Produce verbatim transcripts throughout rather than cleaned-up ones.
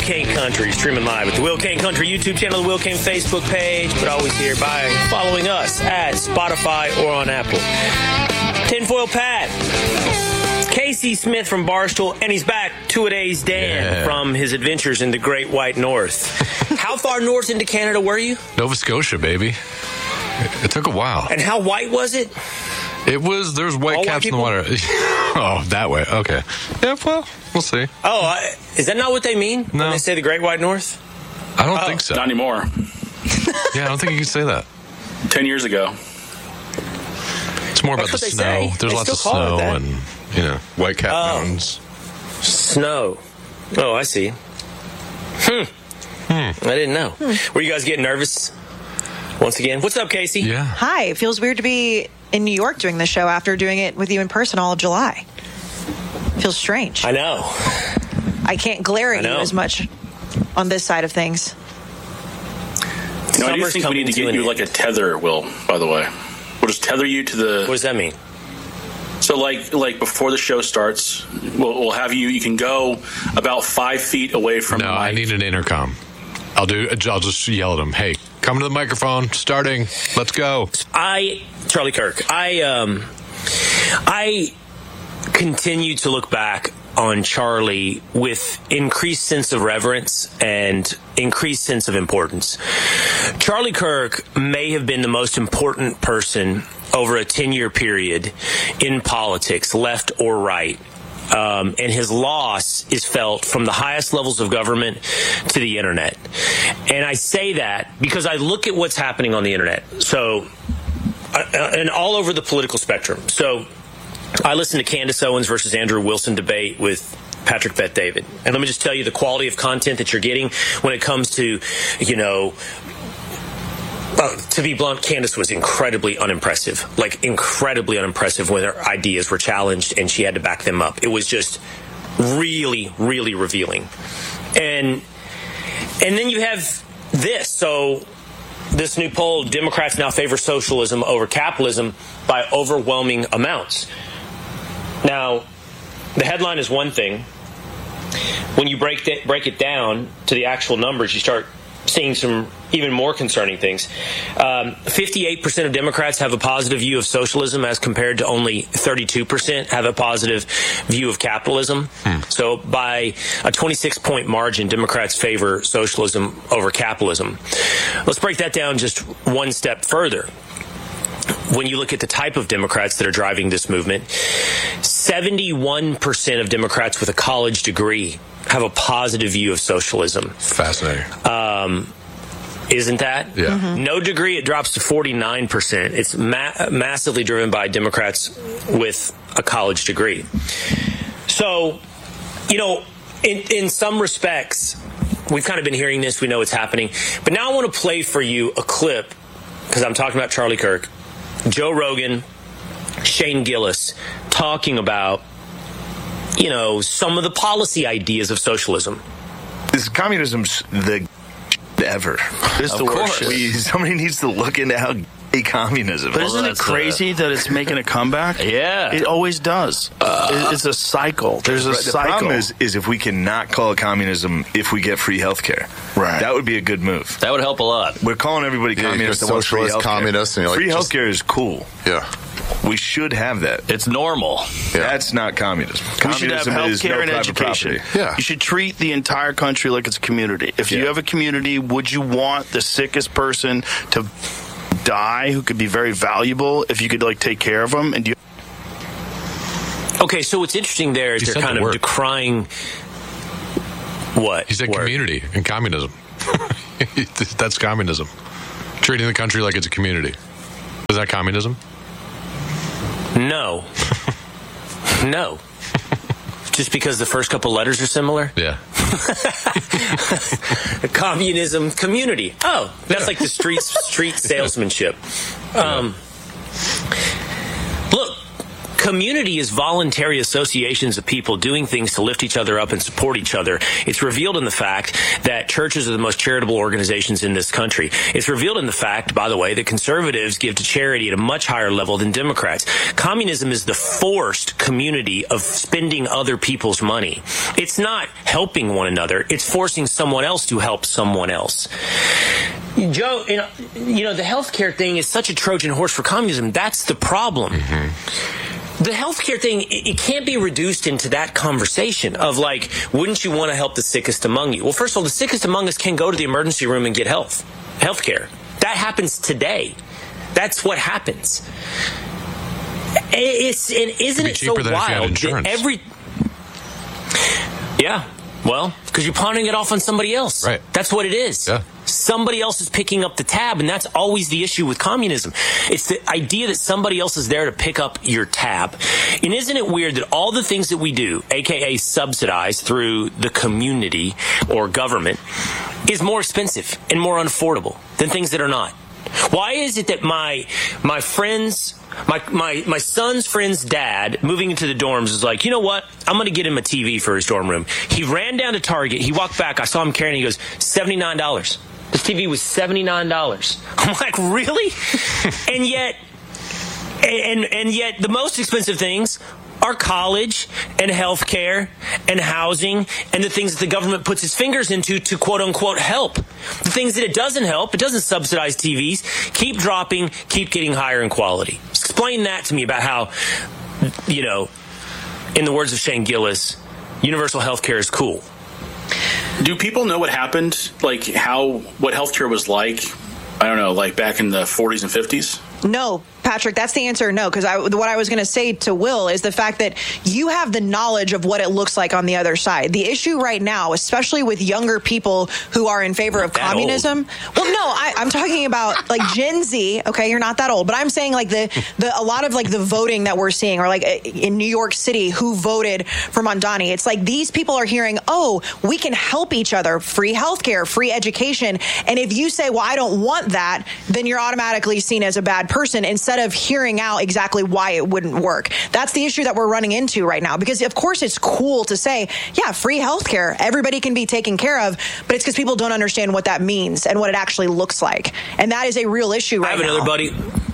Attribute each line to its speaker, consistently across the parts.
Speaker 1: Kane Country, streaming live at the Will Kane Country YouTube channel, the Will Kane Facebook page, but always here by following us at Spotify or on Apple. Tinfoil Pat, Casey Smith from Barstool, and he's back, two-a-days Dan yeah. from his adventures in the Great White North. How far north into Canada were you?
Speaker 2: Nova Scotia, baby. It, it took a while.
Speaker 1: And how white was it?
Speaker 2: It was, there's white
Speaker 1: All
Speaker 2: caps
Speaker 1: white
Speaker 2: in the water. Oh, that way. Okay. Yeah, well, we'll see.
Speaker 1: Oh, I, is that not what they mean
Speaker 2: no.
Speaker 1: when they say the Great White North?
Speaker 2: I don't
Speaker 1: oh.
Speaker 2: think so.
Speaker 3: Not anymore.
Speaker 2: Yeah, I don't think you can say that.
Speaker 3: Ten years ago.
Speaker 2: It's more
Speaker 1: That's
Speaker 2: about the
Speaker 1: they
Speaker 2: snow.
Speaker 1: say.
Speaker 2: There's
Speaker 1: they
Speaker 2: lots of
Speaker 1: snow
Speaker 2: and, you know, white cap
Speaker 1: oh.
Speaker 2: mountains.
Speaker 1: Snow. Oh, I see. Hmm.
Speaker 2: Hmm.
Speaker 1: I didn't know. Hmm. Were you guys getting nervous once again? What's up, Casey?
Speaker 2: Yeah.
Speaker 4: Hi. It feels weird to be in New York doing this show after doing it with you in person all of July. Feels strange.
Speaker 1: I know.
Speaker 4: I can't glare at
Speaker 1: I
Speaker 4: you as much on this side of things.
Speaker 3: You know, I do think we need to get you like a tether, Will, by the way. We'll just tether you to the...
Speaker 1: What does that mean?
Speaker 3: So, like, like before the show starts, we'll, we'll have you... You can go about five feet away from...
Speaker 2: No, I need an intercom. I'll do. I'll just yell at him. Hey, come to the microphone. Starting. Let's go.
Speaker 1: I, Charlie Kirk. I um, I continue to look back on Charlie with increased sense of reverence and increased sense of importance. Charlie Kirk may have been the most important person over a ten-year period in politics, left or right. Um, and his loss is felt from the highest levels of government to the internet. And I say that because I look at what's happening on the internet. So, uh, and all over the political spectrum. So, I listened to Candace Owens versus Andrew Wilson debate with Patrick Bet-David. And let me just tell you the quality of content that you're getting when it comes to, you know, Uh, to be blunt, Candace was incredibly unimpressive, like incredibly unimpressive when her ideas were challenged and she had to back them up. It was just really, really revealing. And and then you have this. So this new poll, Democrats now favor socialism over capitalism by overwhelming amounts. Now, the headline is one thing. When you break it, break it down to the actual numbers, you start seeing some even more concerning things. Um, fifty-eight percent of Democrats have a positive view of socialism as compared to only thirty-two percent have a positive view of capitalism. Hmm. So by a twenty-six point margin, Democrats favor socialism over capitalism. Let's break that down just one step further. When you look at the type of Democrats that are driving this movement, seventy-one percent of Democrats with a college degree have a positive view of socialism.
Speaker 2: Fascinating.
Speaker 1: Um, isn't that?
Speaker 2: Yeah. Mm-hmm.
Speaker 1: No degree, it drops to forty-nine percent. It's ma- massively driven by Democrats with a college degree. So, you know, in, in some respects, we've kind of been hearing this. We know it's happening. But now I want to play for you a clip, because I'm talking about Charlie Kirk, Joe Rogan, Shane Gillis, talking about, you know, some of the policy ideas of socialism.
Speaker 5: This communism's the ever.
Speaker 6: It's the
Speaker 5: worst.
Speaker 6: worst.
Speaker 5: We, somebody needs to look into how gay communism.
Speaker 6: But isn't
Speaker 5: Well,
Speaker 6: it crazy that it's making a comeback?
Speaker 5: Yeah.
Speaker 6: It always does. Uh, it's a cycle. There's a
Speaker 5: right,
Speaker 6: cycle.
Speaker 5: The problem is, is if we cannot call it communism if we get free health care.
Speaker 6: Right.
Speaker 5: That would be a good move.
Speaker 7: That would help a lot.
Speaker 5: We're calling everybody
Speaker 8: Yeah,
Speaker 5: communist.
Speaker 8: you're
Speaker 5: that wants free
Speaker 8: socialist,
Speaker 5: healthcare.
Speaker 8: communist, and you're like,
Speaker 5: free
Speaker 8: just-
Speaker 5: healthcare is cool.
Speaker 8: Yeah.
Speaker 5: We should have that.
Speaker 7: It's normal.
Speaker 8: Yeah.
Speaker 5: That's not communism.
Speaker 6: We should have
Speaker 5: Communism
Speaker 6: health
Speaker 5: is
Speaker 6: care
Speaker 5: no
Speaker 6: and
Speaker 5: private
Speaker 6: education.
Speaker 5: property.
Speaker 8: Yeah.
Speaker 6: You should treat the entire country like it's a community. If
Speaker 5: Yeah.
Speaker 6: you have a community, would you want the sickest person to die who could be very valuable if you could, like, take care of them? And do you
Speaker 1: Okay, so what's interesting there is
Speaker 2: He
Speaker 1: they're
Speaker 2: said
Speaker 1: kind
Speaker 2: the
Speaker 1: of
Speaker 2: word.
Speaker 1: decrying what?
Speaker 2: He said
Speaker 1: word?
Speaker 2: community and communism. That's communism. Treating the country like it's a community. Is that communism?
Speaker 1: No. No. Just because the first couple letters are similar?
Speaker 2: Yeah.
Speaker 1: Communism, community. Oh, that's like the street street salesmanship. Um, look, Community is voluntary associations of people doing things to lift each other up and support each other. It's revealed in the fact that churches are the most charitable organizations in this country. It's revealed in the fact, by the way, that conservatives give to charity at a much higher level than Democrats. Communism is the forced community of spending other people's money. It's not helping one another. It's forcing someone else to help someone else. Joe, you know, you know the healthcare thing is such a Trojan horse for communism. That's the problem. Mm-hmm. The healthcare thing, it, it can't be reduced into that conversation of like, wouldn't you want to help the sickest among you? Well, first of all, the sickest among us can go to the emergency room and get health, healthcare. That happens today. That's what happens. It's and isn't it so wild that every yeah. Well, because you're pawning it off on somebody else.
Speaker 2: Right.
Speaker 1: That's what it is.
Speaker 2: Yeah.
Speaker 1: Somebody else is picking up the tab, and that's always the issue with communism. It's the idea that somebody else is there to pick up your tab. And isn't it weird that all the things that we do, a k a subsidized through the community or government, is more expensive and more unaffordable than things that are not? Why is it that my my friends... My, my my son's friend's dad moving into the dorms is like, you know what? I'm going to get him a T V for his dorm room. He ran down to Target. He walked back. I saw him carrying it. He goes, seventy-nine dollars. This T V was seventy-nine dollars. I'm like, really? and yet, and and yet the most expensive things are college and healthcare and housing and the things that the government puts its fingers into to quote unquote help. The things that it doesn't help, it doesn't subsidize T Vs, keep dropping, keep getting higher in quality. Explain that to me about how, you know, in the words of Shane Gillis, universal healthcare is cool.
Speaker 3: Do people know what happened? Like how, what healthcare was like? I don't know, like back in the forties and fifties?
Speaker 4: No, Patrick, that's the answer. No, because I, what I was going to say to Will is the fact that you have the knowledge of what it looks like on the other side. The issue right now, especially with younger people who are in favor of communism. Old. Well, no, I, I'm talking about like Gen Z. Okay, you're not that old, but I'm saying like the, the a lot of like the voting that we're seeing, or like in New York City, who voted for Mamdani. It's like these people are hearing, oh, we can help each other, free healthcare, free education, and if you say, well, I don't want that, then you're automatically seen as a bad person instead of hearing out exactly why it wouldn't work. That's the issue that we're running into right now, because of course it's cool to say, yeah, free healthcare, everybody can be taken care of, but it's because people don't understand what that means and what it actually looks like. And that is a real issue right now.
Speaker 1: I have
Speaker 4: now.
Speaker 1: another buddy.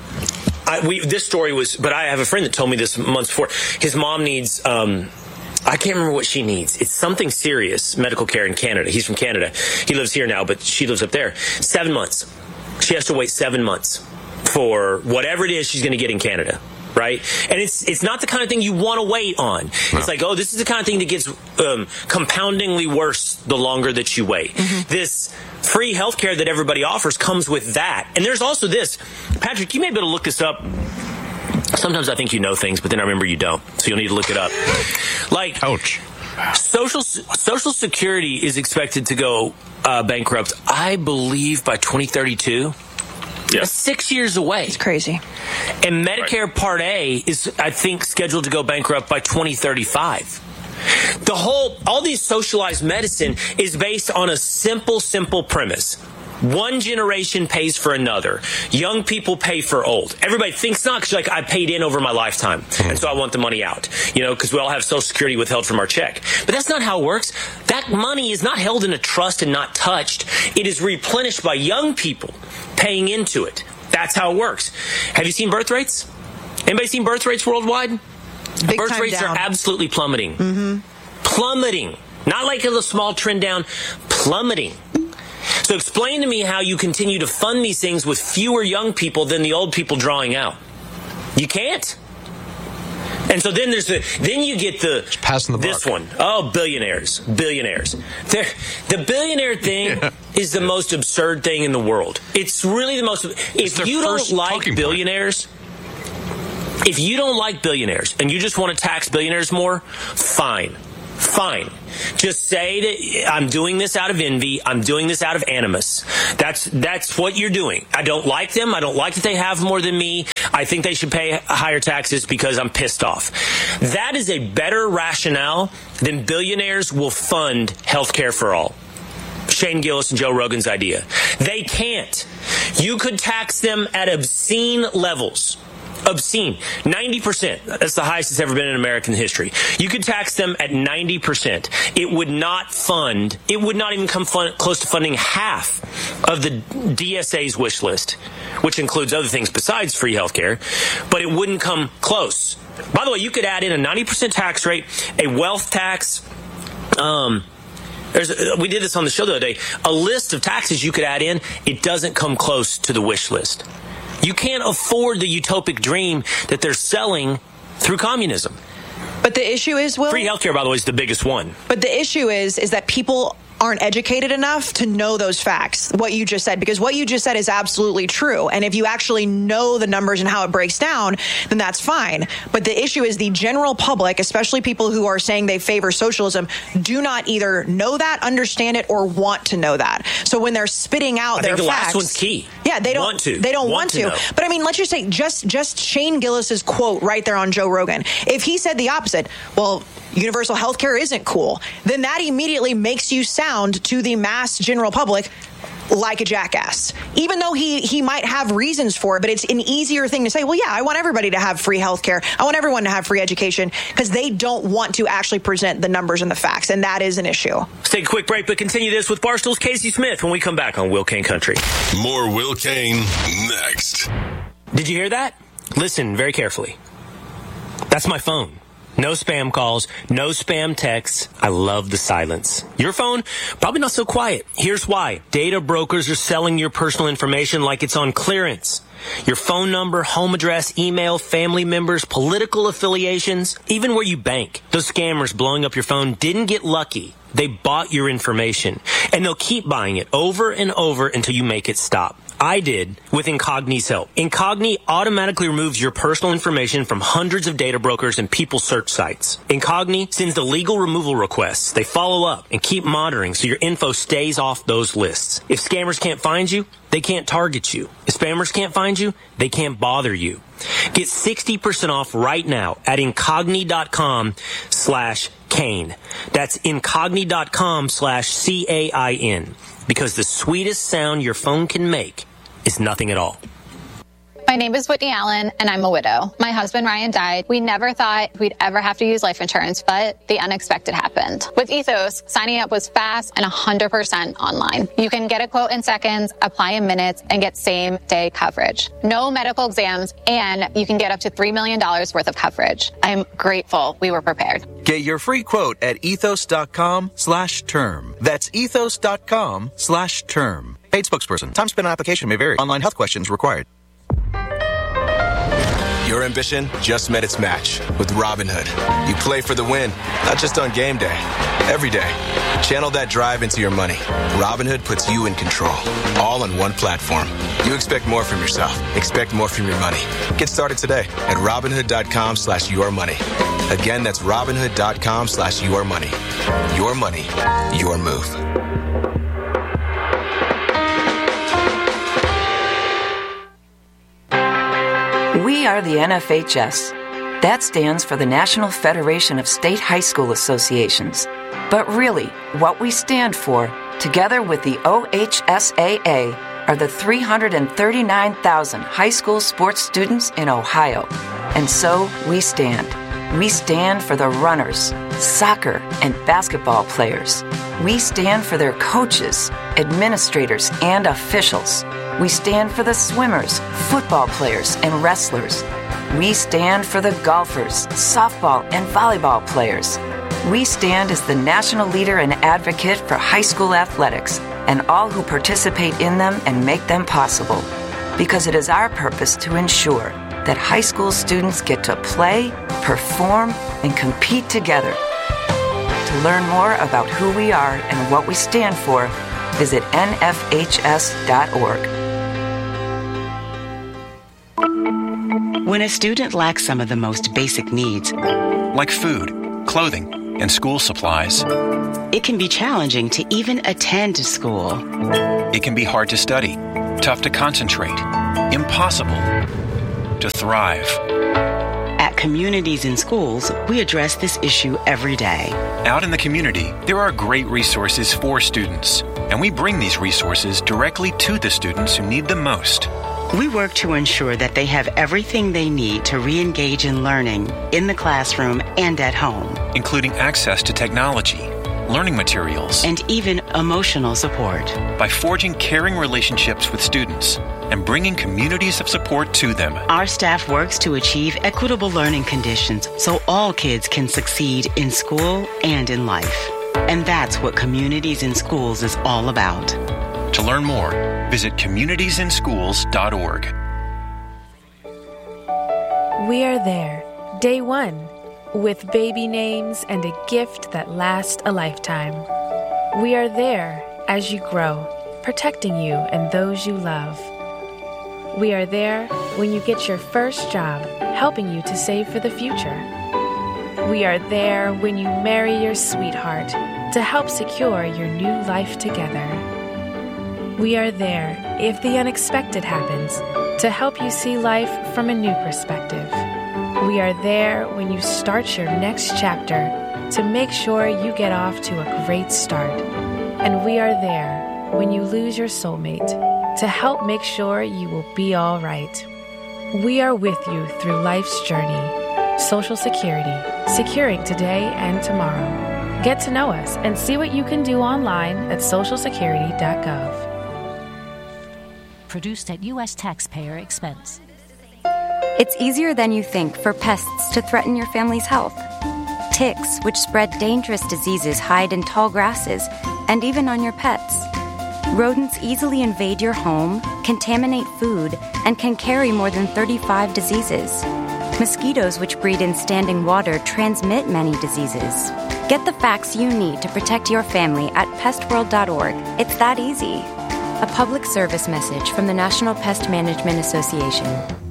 Speaker 1: I, we, this story was, but I have a friend that told me this months before. His mom needs, um, I can't remember what she needs. It's something serious, medical care in Canada. He's from Canada. He lives here now, but she lives up there. Seven months. She has to wait seven months for whatever it is she's going to get in Canada, right? And it's it's not the kind of thing you want to wait on. No. It's like, oh, this is the kind of thing that gets um, compoundingly worse the longer that you wait. Mm-hmm. This free healthcare that everybody offers comes with that. And there's also this. Patrick, you may be able to look this up. Sometimes I think you know things, but then I remember you don't. So you'll need to look it up. Like,
Speaker 2: ouch.
Speaker 1: Social Social Security is expected to go uh, bankrupt, I believe, by twenty thirty-two. Yeah. That's six years away.
Speaker 4: It's crazy.
Speaker 1: And Medicare right. Part A is, I think, scheduled to go bankrupt by twenty thirty-five. The whole, all these socialized medicine is based on a simple, simple premise. One generation pays for another. Young people pay for old. Everybody thinks not, because like, I paid in over my lifetime, and so I want the money out. You know, because we all have Social Security withheld from our check. But that's not how it works. That money is not held in a trust and not touched. It is replenished by young people paying into it. That's how it works. Have you seen birth rates? Anybody seen birth rates worldwide?
Speaker 4: Big
Speaker 1: birth
Speaker 4: time
Speaker 1: rates
Speaker 4: down.
Speaker 1: are absolutely plummeting.
Speaker 4: Mm-hmm.
Speaker 1: Plummeting. Not like a little small trend down. Plummeting. So explain to me how you continue to fund these things with fewer young people than the old people drawing out. You can't. And so then there's the then you get the
Speaker 2: passing the
Speaker 1: this
Speaker 2: buck.
Speaker 1: one. Oh, billionaires, billionaires. They're, the billionaire thing yeah. is the most absurd thing in the world. It's really the most. If you don't like billionaires, point. if you don't like billionaires and you just want to tax billionaires more, fine. Fine. Just say that I'm doing this out of envy. I'm doing this out of animus. That's that's what you're doing. I don't like them. I don't like that they have more than me. I think they should pay higher taxes because I'm pissed off. That is a better rationale than billionaires will fund healthcare for all. Shane Gillis and Joe Rogan's idea. They can't. You could tax them at obscene levels. Obscene. ninety percent. That's the highest it's ever been in American history. You could tax them at ninety percent. It would not fund, it would not even come fun, close to funding half of the D S A's wish list, which includes other things besides free health care, but it wouldn't come close. By the way, you could add in a ninety percent tax rate, a wealth tax, um, There's a, we did this on the show the other day, a list of taxes you could add in. It doesn't come close to the wish list. You can't afford the utopic dream that they're selling through communism.
Speaker 4: But the issue is, Will,
Speaker 1: free healthcare, by the way, is the biggest one.
Speaker 4: But the issue is, is that people aren't educated enough to know those facts, what you just said, because what you just said is absolutely true. And if you actually know the numbers and how it breaks down, then that's fine. But the issue is the general public, especially people who are saying they favor socialism, do not either know that, understand it, or want to know that. So when they're spitting out
Speaker 1: I
Speaker 4: their
Speaker 1: think the
Speaker 4: facts,
Speaker 1: last one's key.
Speaker 4: Yeah, they don't
Speaker 1: want to.
Speaker 4: They don't
Speaker 1: want,
Speaker 4: want to.
Speaker 1: to
Speaker 4: but I mean, let's just say just just Shane Gillis's quote right there on Joe Rogan. If he said the opposite, well, universal health care isn't cool, then that immediately makes you sound to the mass general public like a jackass, even though he he might have reasons for it. But it's an easier thing to say, well, yeah, I want everybody to have free health care. I want everyone to have free education, because they don't want to actually present the numbers and the facts. And that is an issue.
Speaker 1: Let's take a quick break, but continue this with Barstool's Casey Smith when we come back on Will Cain Country.
Speaker 7: More Will Cain next.
Speaker 1: Did you hear that? Listen very carefully. That's my phone. No spam calls, no spam texts. I love the silence. Your phone, probably not so quiet. Here's why. Data brokers are selling your personal information like it's on clearance. Your phone number, home address, email, family members, political affiliations, even where you bank. Those scammers blowing up your phone didn't get lucky. They bought your information, and they'll keep buying it over and over until you make it stop. I did with Incogni's help. Incogni automatically removes your personal information from hundreds of data brokers and people search sites. Incogni sends the legal removal requests. They follow up and keep monitoring so your info stays off those lists. If scammers can't find you, they can't target you. If spammers can't find you, they can't bother you. Get sixty percent off right now at Incogni.com slash Cain. That's Incogni.com slash C A I N. Because the sweetest sound your phone can make is nothing at all.
Speaker 8: My name is Whitney Allen, and I'm a widow. My husband, Ryan, died. We never thought we'd ever have to use life insurance, but the unexpected happened. With Ethos, signing up was fast and one hundred percent online. You can get a quote in seconds, apply in minutes, and get same-day coverage. No medical exams, and you can get up to three million dollars worth of coverage. I'm grateful we were prepared.
Speaker 9: Get your free quote at ethos.com slash term. That's ethos.com slash term. Paid spokesperson. Time spent on application may vary. Online health questions required.
Speaker 10: Your ambition just met its match with Robinhood. You play for the win, not just on game day, every day. Channel that drive into your money. Robinhood puts you in control, all on one platform. You expect more from yourself. Expect more from your money. Get started today at Robinhood.com slash your money. Again, that's Robinhood.com slash your money. Your money, your move.
Speaker 11: We are the N F H S. That stands for the National Federation of State High School Associations. But really, what we stand for, together with the O H S A A, are the three hundred thirty-nine thousand high school sports students in Ohio. And so we stand. We stand for the runners, soccer, and basketball players. We stand for their coaches, administrators, and officials. We stand for the swimmers, football players, and wrestlers. We stand for the golfers, softball, and volleyball players. We stand as the national leader and advocate for high school athletics and all who participate in them and make them possible. Because it is our purpose to ensure that high school students get to play, perform, and compete together. To learn more about who we are and what we stand for, visit N F H S dot org.
Speaker 12: When a student lacks some of the most basic needs,
Speaker 13: like food, clothing, and school supplies,
Speaker 12: it can be challenging to even attend school.
Speaker 13: It can be hard to study, tough to concentrate, impossible to thrive.
Speaker 12: At Communities in Schools, we address this issue every day.
Speaker 13: Out in the community, there are great resources for students, and we bring these resources directly to the students who need them most.
Speaker 12: We work to ensure that they have everything they need to re-engage in learning in the classroom and at home,
Speaker 13: including access to technology, learning materials,
Speaker 12: and even emotional support.
Speaker 13: By forging caring relationships with students and bringing communities of support to them,
Speaker 12: our staff works to achieve equitable learning conditions so all kids can succeed in school and in life. And that's what Communities in Schools is all about.
Speaker 13: To learn more, visit communities in schools dot org.
Speaker 14: We are there, day one, with baby names and a gift that lasts a lifetime. We are there as you grow, protecting you and those you love. We are there when you get your first job, helping you to save for the future. We are there when you marry your sweetheart to help secure your new life together. We are there if the unexpected happens to help you see life from a new perspective. We are there when you start your next chapter to make sure you get off to a great start. And we are there when you lose your soulmate to help make sure you will be all right. We are with you through life's journey. Social Security, securing today and tomorrow. Get to know us and see what you can do online at social security dot gov.
Speaker 15: Produced at U S taxpayer expense.
Speaker 16: It's easier than you think for pests to threaten your family's health. Ticks, which spread dangerous diseases, hide in tall grasses and even on your pets. Rodents easily invade your home, contaminate food, and can carry more than thirty-five diseases. Mosquitoes, which breed in standing water, transmit many diseases. Get the facts you need to protect your family at pest world dot org. It's that easy. A public service message from the National Pest Management Association.